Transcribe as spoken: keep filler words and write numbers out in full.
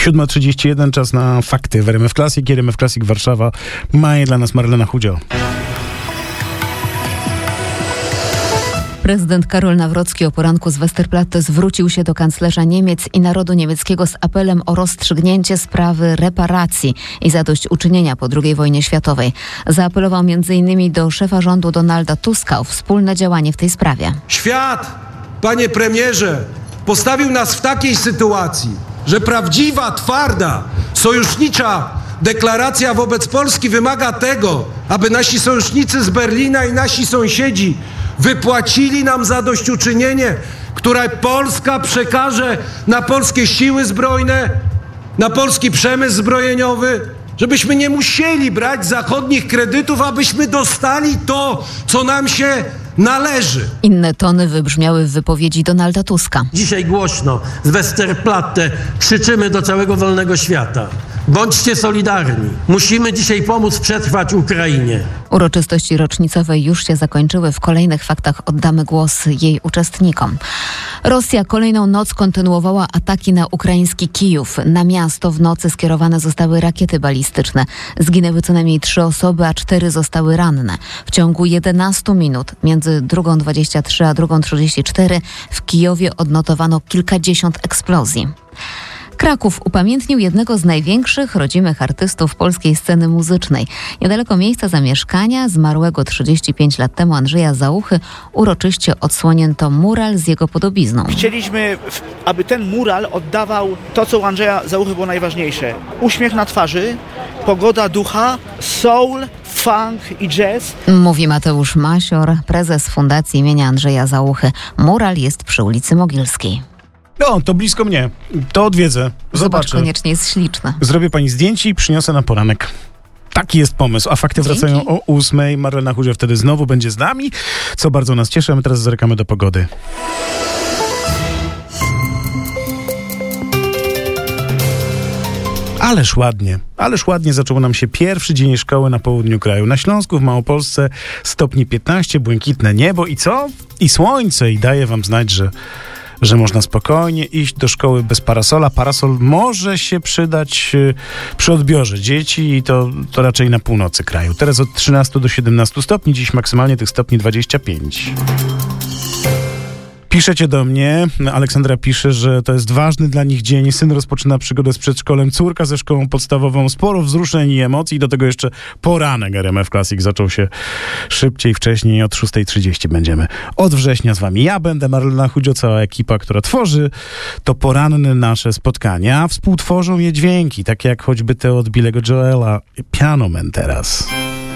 siódma trzydzieści jeden, czas na fakty w R M F Classic. R M F Classic Warszawa ma je dla nas Marlena Chudzio. Prezydent Karol Nawrocki o poranku z Westerplatte zwrócił się do kanclerza Niemiec i narodu niemieckiego z apelem o rozstrzygnięcie sprawy reparacji i zadośćuczynienia po drugiej wojnie światowej. Zaapelował między innymi do szefa rządu Donalda Tuska o wspólne działanie w tej sprawie. Świat, panie premierze, postawił nas w takiej sytuacji, że prawdziwa, twarda, sojusznicza deklaracja wobec Polski wymaga tego, aby nasi sojusznicy z Berlina i nasi sąsiedzi wypłacili nam zadośćuczynienie, które Polska przekaże na polskie siły zbrojne, na polski przemysł zbrojeniowy, żebyśmy nie musieli brać zachodnich kredytów, abyśmy dostali to, co nam się należy. Inne tony wybrzmiały w wypowiedzi Donalda Tuska. Dzisiaj głośno z Westerplatte krzyczymy do całego wolnego świata. Bądźcie solidarni. Musimy dzisiaj pomóc przetrwać Ukrainie. Uroczystości rocznicowe już się zakończyły. W kolejnych faktach oddamy głos jej uczestnikom. Rosja kolejną noc kontynuowała ataki na ukraiński Kijów. Na miasto w nocy skierowane zostały rakiety balistyczne. Zginęły co najmniej trzy osoby, a cztery zostały ranne. W ciągu jedenastu minut między drugą dwadzieścia trzy a drugą trzydzieści cztery w Kijowie odnotowano kilkadziesiąt eksplozji. Kraków upamiętnił jednego z największych rodzimych artystów polskiej sceny muzycznej. Niedaleko miejsca zamieszkania zmarłego trzydzieści pięć lat temu Andrzeja Załuchy uroczyście odsłonięto mural z jego podobizną. Chcieliśmy, aby ten mural oddawał to, co u Andrzeja Załuchy było najważniejsze. Uśmiech na twarzy, pogoda ducha, soul, funk i jazz. Mówi Mateusz Masior, prezes Fundacji imienia Andrzeja Załuchy. Mural jest przy ulicy Mogilskiej. No, to blisko mnie. To odwiedzę. Zobaczę. Zobacz, koniecznie jest śliczne. Zrobię pani zdjęcie i przyniosę na poranek. Taki jest pomysł. A fakty Dzięki. wracają o ósmej. Marlena Chudzio wtedy znowu będzie z nami, co bardzo nas cieszy. A my teraz zerkamy do pogody. Ależ ładnie, ależ ładnie zaczął nam się pierwszy dzień szkoły na południu kraju. Na Śląsku, w Małopolsce stopni piętnaście, błękitne niebo i co? I słońce. I daje wam znać, że że można spokojnie iść do szkoły bez parasola. Parasol może się przydać przy odbiorze dzieci i to, to raczej na północy kraju. Teraz od trzynastu do siedemnastu stopni, dziś maksymalnie tych stopni dwadzieścia pięć. Piszecie do mnie, Aleksandra pisze, że to jest ważny dla nich dzień. Syn rozpoczyna przygodę z przedszkolem, córka ze szkołą podstawową. Sporo wzruszeń i emocji. Do tego jeszcze poranek R M F Classic zaczął się szybciej, wcześniej. Od szósta trzydzieści będziemy od września z wami. Ja będę, Marlena Chudzio, cała ekipa, która tworzy to poranne nasze spotkania. Współtworzą je dźwięki, takie jak choćby te od Billego Joela. Piano Man teraz.